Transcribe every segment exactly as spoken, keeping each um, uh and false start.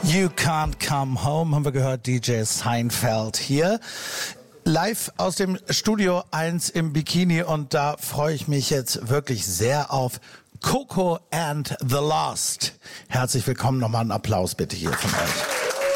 You Can't Come Home, haben wir gehört, D J Seinfeld hier. Live aus dem Studio eins im Bikini und da freue ich mich jetzt wirklich sehr auf Coco and the Lost. Herzlich willkommen, nochmal einen Applaus bitte hier von euch.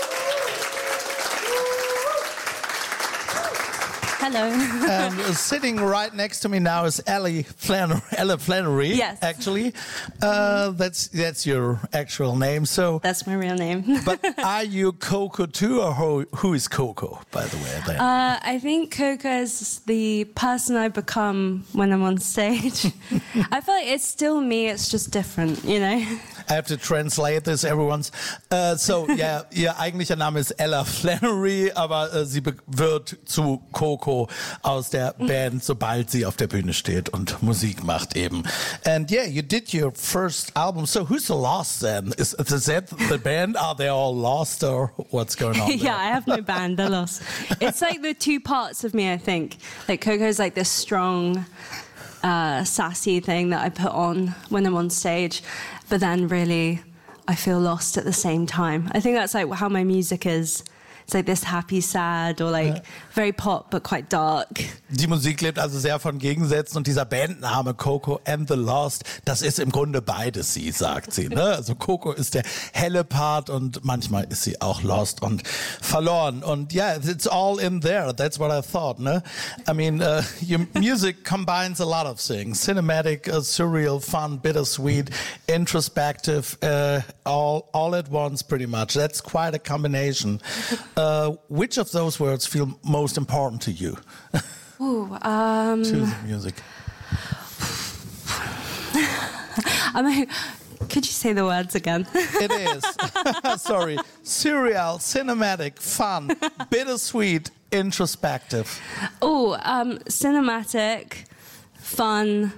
Hello. And uh, sitting right next to me now is Ellie Flannery. Ella Flannery. Yes. Actually, uh, that's that's your actual name. So that's my real name. But are you Coco too, or who, who is Coco, by the way? Then? Uh, I think Coco is the person I become when I'm on stage. I feel like it's still me. It's just different, you know. I have to translate this, everyone's. Uh, so, ja, ihr eigentlicher Name ist Ella Flannery, aber uh, sie wird zu Coco aus der Band, sobald sie auf der Bühne steht und Musik macht eben. And yeah, you did your first album. So who's the Lost then? Is, is that the band? Are they all lost or what's going on there? Yeah, I have no band. They're lost. It's like the two parts of me, I think. Like Coco's like this strong, uh, sassy thing that I put on when I'm on stage. But then really, I feel lost at the same time. I think that's like how my music is. It's like this happy, sad, or like ja. very pop, but quite dark. Die Musik lebt also sehr von Gegensätzen und dieser Bandname Coco and the Lost, das ist im Grunde beides sie, sagt sie. Ne? Also Coco ist der helle Part und manchmal ist sie auch lost und verloren. Und yeah, it's all in there. That's what I thought. Ne? I mean, uh, your music combines a lot of things. Cinematic, uh, surreal, fun, bittersweet, introspective, uh, all, all at once pretty much. That's quite a combination. Uh, which of those words feel most important to you? Ooh, um, Choose music. I mean, could you say the words again? It is. Sorry. Surreal, cinematic, fun, bittersweet, introspective. Oh, um, cinematic, fun.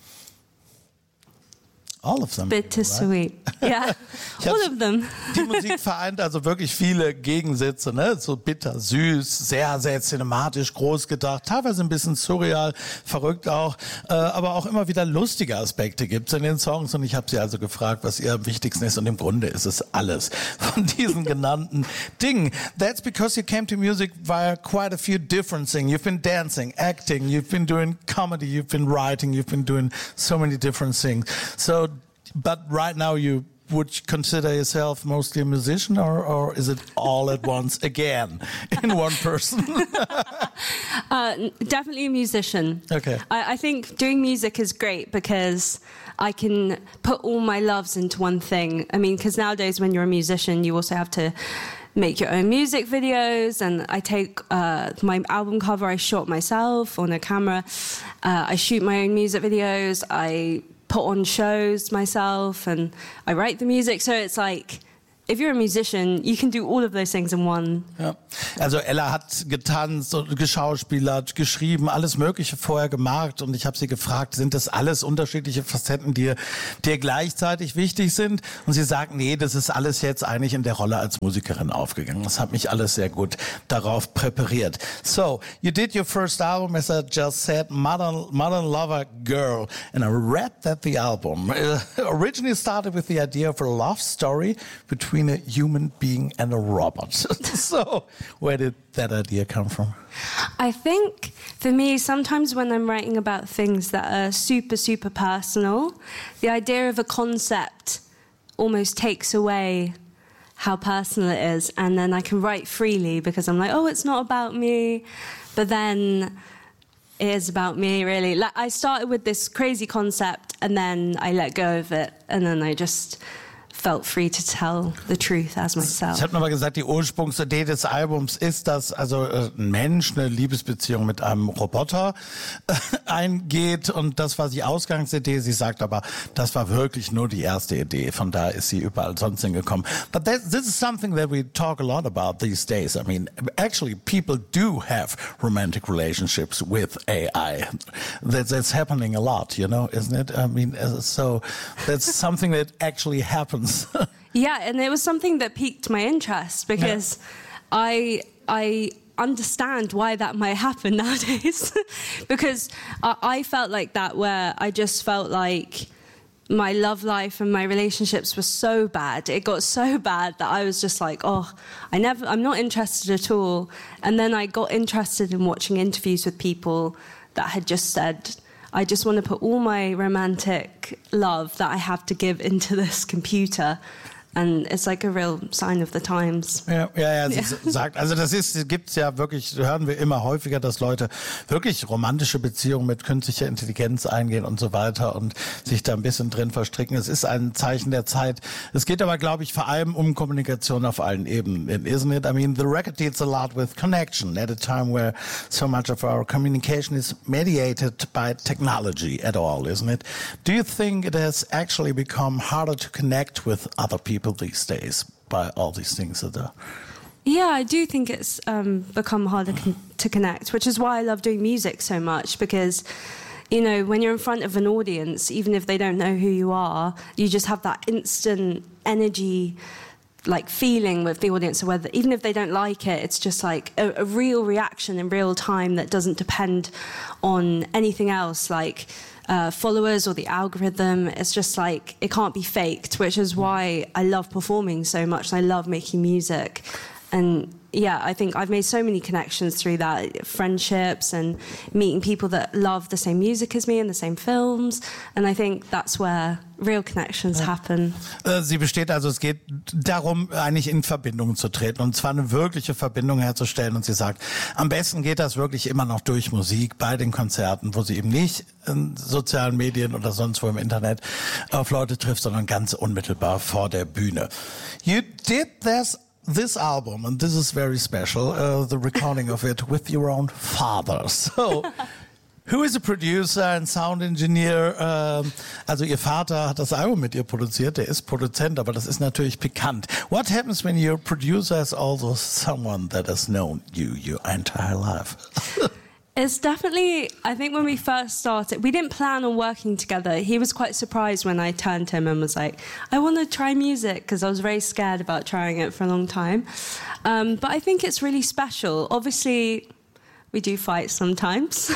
All of them. Bittersweet. Right? Yeah, all of them. Die Musik vereint also wirklich viele Gegensätze, ne? So bitter, süß, sehr, sehr cinematisch, groß gedacht, teilweise ein bisschen surreal, verrückt auch, äh, aber auch immer wieder lustige Aspekte gibt's in den Songs und ich habe sie also gefragt, was ihr am wichtigsten ist und im Grunde ist es alles von diesen genannten Dingen. That's because you came to music via quite a few different things. You've been dancing, acting, you've been doing comedy, you've been writing, you've been doing so many different things. So but right now you would consider yourself mostly a musician or, or is it all at once again in one person? uh, definitely a musician. Okay. I, I think doing music is great because I can put all my loves into one thing. I mean, because nowadays when you're a musician, you also have to make your own music videos, and I take uh, my album cover, I shot myself on a camera. Uh, I shoot my own music videos. I put on shows myself and I write the music. So it's like, if you're a musician, you can do all of those things in one. Ja. Also Ella hat getanzt und geschauspielert, geschrieben, alles Mögliche vorher gemacht und ich habe sie gefragt, sind das alles unterschiedliche Facetten, die dir gleichzeitig wichtig sind? Und sie sagt, nee, das ist alles jetzt eigentlich in der Rolle als Musikerin aufgegangen. Das hat mich alles sehr gut darauf präpariert. So, you did your first album, as I just said, Modern, Modern Lover Girl, and I read that the album uh, originally started with the idea of a love story between a human being and a robot. So, where did that idea come from? I think, for me, sometimes when I'm writing about things that are super, super personal, the idea of a concept almost takes away how personal it is, and then I can write freely because I'm like, oh, it's not about me, but then it is about me, really. Like, I started with this crazy concept, and then I let go of it, and then I just felt free to tell the truth as myself. Ich habe nochmal gesagt, die Ursprungsidee des Albums ist, dass also ein Mensch eine Liebesbeziehung mit einem Roboter eingeht und das war die Ausgangsidee. Sie sagt aber, das war wirklich nur die erste Idee. Von da ist sie überall sonst hingekommen. But that, this is something that we talk a lot about these days. I mean, actually, people do have romantic relationships with A I. That, that's happening a lot, you know, isn't it? I mean, so that's something that actually happens. Yeah, and it was something that piqued my interest because yeah. I I understand why that might happen nowadays because I, I felt like that where I just felt like my love life and my relationships were so bad. It got so bad that I was just like, oh, I never, I'm not interested at all. And then I got interested in watching interviews with people that had just said, I just want to put all my romantic love that I have to give into this computer. And it's like a real sign of the times. Ja, ja, ja, sie ja. sagt, also das ist, gibt's ja wirklich, hören wir immer häufiger, dass Leute wirklich romantische Beziehungen mit künstlicher Intelligenz eingehen und so weiter und sich da ein bisschen drin verstricken. Es ist ein Zeichen der Zeit. Es geht aber, glaube ich, vor allem um Kommunikation auf allen Ebenen, isn't it? I mean, the record deals a lot with connection at a time where so much of our communication is mediated by technology at all, isn't it? Do you think it has actually become harder to connect with other people these days by all these things that are? Yeah, I do think it's um, become harder con- to connect, which is why I love doing music so much, because, you know, when you're in front of an audience, even if they don't know who you are, you just have that instant energy, like feeling with the audience, or whether even if they don't like it, it's just like a, a real reaction in real time that doesn't depend on anything else, like Uh, followers or the algorithm. It's just like, it can't be faked, which is why I love performing so much. I love making music. And yeah, I think I've made so many connections through that, friendships and meeting people that love the same music as me and the same films. And I think that's where real connections happen. Sie besteht also, es geht darum, eigentlich in Verbindung zu treten und zwar eine wirkliche Verbindung herzustellen. Und sie sagt, am besten geht das wirklich immer noch durch Musik bei den Konzerten, wo sie eben nicht in sozialen Medien oder sonst wo im Internet auf Leute trifft, sondern ganz unmittelbar vor der Bühne. You did this This album, and this is very special, uh, the recording of it with your own father. So, who is a producer and sound engineer? Um, also ihr Vater hat das Album mit ihr produziert, der ist Produzent, aber das ist natürlich pikant. What happens when your producer is also someone that has known you your entire life? It's definitely, I think when we first started, we didn't plan on working together. He was quite surprised when I turned to him and was like, I want to try music, because I was very scared about trying it for a long time. Um, but I think it's really special. Obviously, we do fight sometimes.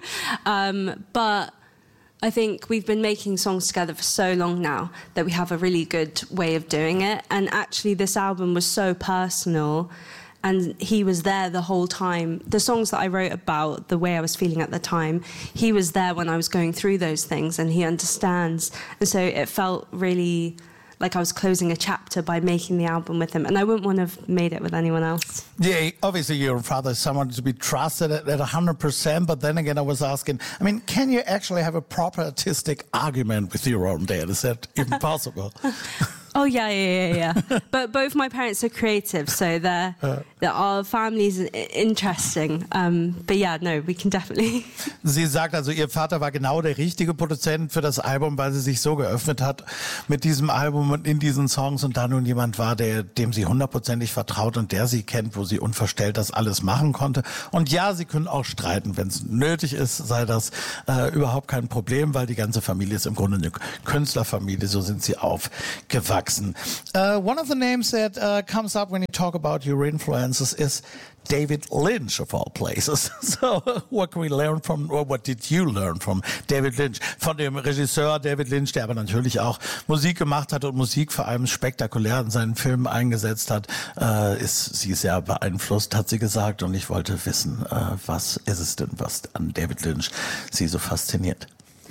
um, but I think we've been making songs together for so long now that we have a really good way of doing it. And actually, this album was so personal. And he was there the whole time. The songs that I wrote about the way I was feeling at the time, he was there when I was going through those things, and he understands. And so it felt really like I was closing a chapter by making the album with him. And I wouldn't want to have made it with anyone else. Yeah, obviously your father is someone to be trusted at, at one hundred percent. But then again, I was asking, I mean, can you actually have a proper artistic argument with your own dad? Is that even possible? Oh, yeah, yeah, yeah, yeah. But both my parents are creative, so they're, uh. they're, our family's interesting. Um, but yeah, no, we can definitely. Sie sagt also, ihr Vater war genau der richtige Produzent für das Album, weil sie sich so geöffnet hat mit diesem Album und in diesen Songs und da nun jemand war, der, dem sie hundertprozentig vertraut und der sie kennt, wo sie unverstellt das alles machen konnte. Und ja, sie können auch streiten, wenn es nötig ist, sei das äh, überhaupt kein Problem, weil die ganze Familie ist im Grunde eine Künstlerfamilie, so sind sie aufgewachsen. Uh, one of the names that uh, comes up when you talk about your influences is David Lynch, of all places. So, what can we learn from, or what did you learn from David Lynch? Von dem Regisseur David Lynch, der aber natürlich auch Musik gemacht hat und Musik vor allem spektakulär in seinen Filmen eingesetzt hat, äh, ist sie sehr beeinflusst, hat sie gesagt. Und ich wollte wissen, äh, was ist es denn, was an David Lynch sie so fasziniert?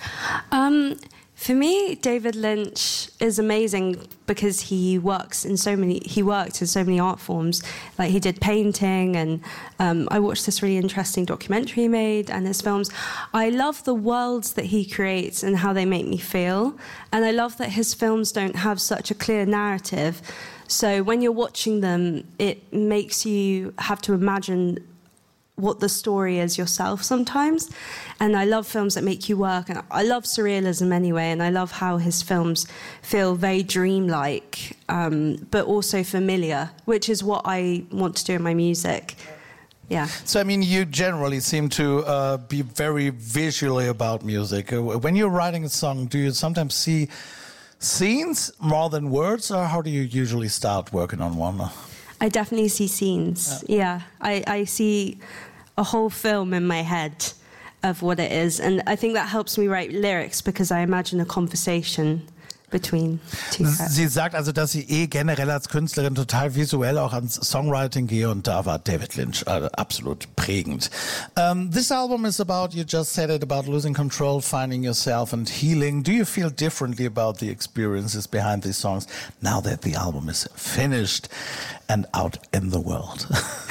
Um For me, David Lynch is amazing because he works in so many. He worked in so many art forms. Like he did painting, and um, I watched this really interesting documentary he made, and his films. I love the worlds that he creates and how they make me feel, and I love that his films don't have such a clear narrative. So when you're watching them, it makes you have to imagine what the story is yourself sometimes. And I love films that make you work. And I love surrealism anyway, and I love how his films feel very dreamlike, um, but also familiar, which is what I want to do in my music. Yeah. So, I mean, you generally seem to uh, be very visually about music. When you're writing a song, do you sometimes see scenes more than words, or how do you usually start working on one? I definitely see scenes. Yeah, yeah. I, I see a whole film in my head of what it is. And I think that helps me write lyrics because I imagine a conversation. between two tracks. Sie sagt also, dass sie eh generell als Künstlerin total visuell auch ans Songwriting gehe und da war David Lynch also absolut prägend. Um, this album is about, you just said it, about losing control, finding yourself and healing. Do you feel differently about the experiences behind these songs now that the album is finished and out in the world?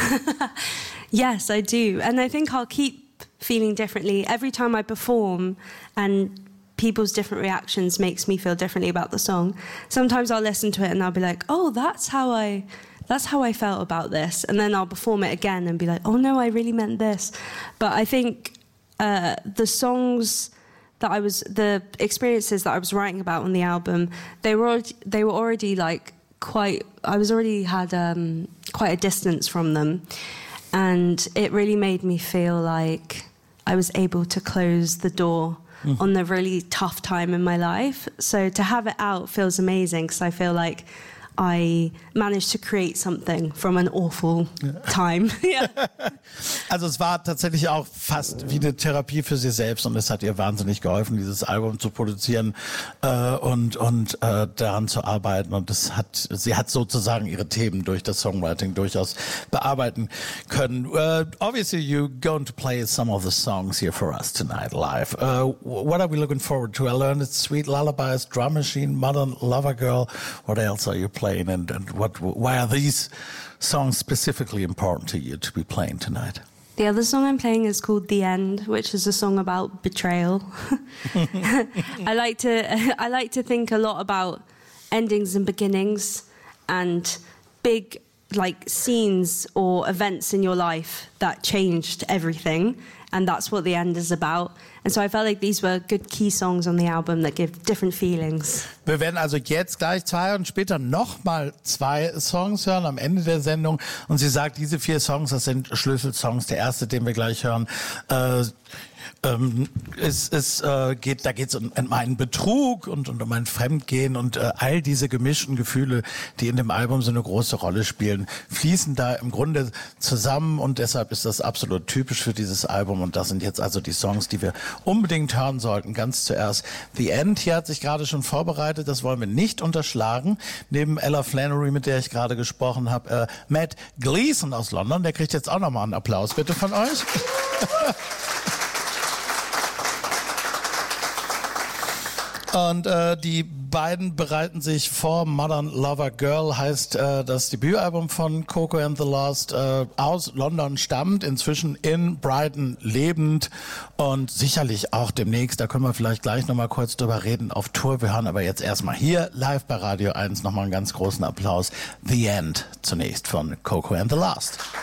Yes, I do. And I think I'll keep feeling differently every time I perform, and people's different reactions makes me feel differently about the song. Sometimes I'll listen to it and I'll be like, oh, that's how I that's how I felt about this. And then I'll perform it again and be like, oh no, I really meant this. But I think uh, the songs that I was, the experiences that I was writing about on the album, they were already, they were already like quite, I was already had um, quite a distance from them. And it really made me feel like I was able to close the door mm. on the really tough time in my life. So to have it out feels amazing because I feel like I managed to create something from an awful time. Yeah. Also es war tatsächlich auch fast wie eine Therapie für sie selbst und es hat ihr wahnsinnig geholfen, dieses Album zu produzieren äh, und und äh, daran zu arbeiten und das hat sie hat sozusagen ihre Themen durch das Songwriting durchaus bearbeiten können. Uh, obviously you're going to play some of the songs here for us tonight live. Uh, what are we looking forward to? I learned it's Sweet Lullabies, Drum Machine, Modern Lover Girl. What else are you playing? And, and what? Why are these songs specifically important to you to be playing tonight? The other song I'm playing is called "The End," which is a song about betrayal. I like to I like to think a lot about endings and beginnings, and big like scenes or events in your life that changed everything, and that's what The End is about. And so I felt like these were good key songs on the album that give different feelings. Wir werden also jetzt gleich zwei und später nochmal zwei Songs hören am Ende der Sendung. Und sie sagt, diese vier Songs, das sind Schlüsselsongs. Der erste, den wir gleich hören, äh, Ähm, es, es äh, geht, da geht es um, um einen Betrug und, und um ein Fremdgehen und äh, all diese gemischten Gefühle, die in dem Album so eine große Rolle spielen, fließen da im Grunde zusammen und deshalb ist das absolut typisch für dieses Album und das sind jetzt also die Songs, die wir unbedingt hören sollten. Ganz zuerst The End, hier hat sich gerade schon vorbereitet, das wollen wir nicht unterschlagen. Neben Ella Flannery, mit der ich gerade gesprochen habe, äh, Matt Gleason aus London, der kriegt jetzt auch nochmal einen Applaus bitte von euch. Und äh, die beiden bereiten sich vor. Modern Lover Girl heißt äh, das Debütalbum von Coco and the Lost, äh, aus London stammt, inzwischen in Brighton lebend und sicherlich auch demnächst, da können wir vielleicht gleich nochmal kurz drüber reden, auf Tour. Wir hören aber jetzt erstmal hier live bei Radio eins nochmal einen ganz großen Applaus. The End zunächst von Coco and the Lost.